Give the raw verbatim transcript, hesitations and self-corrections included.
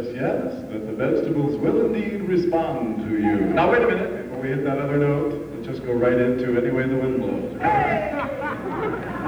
yes, yes, that the vegetables will indeed respond to you. Now wait a minute, before we hit that other note, let's just go right into Any Way the Wind Blows.